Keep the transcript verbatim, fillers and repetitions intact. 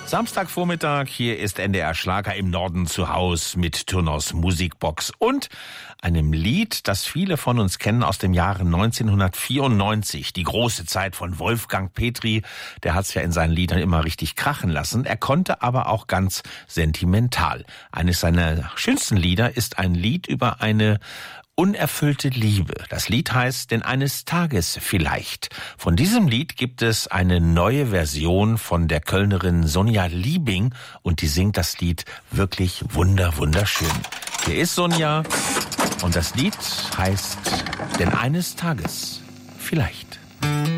Samstagvormittag, hier ist N D R Schlager im Norden zu Haus mit Turners Musikbox und einem Lied, das viele von uns kennen aus dem Jahre neunzehnhundertvierundneunzig. Die große Zeit von Wolfgang Petri, der hat's ja in seinen Liedern immer richtig krachen lassen. Er konnte aber auch ganz sentimental. Eines seiner schönsten Lieder ist ein Lied über eine unerfüllte Liebe. Das Lied heißt Denn eines Tages vielleicht. Von diesem Lied gibt es eine neue Version von der Kölnerin Sonja Liebing und die singt das Lied wirklich wunder, wunderschön. Hier ist Sonja und das Lied heißt Denn eines Tages vielleicht.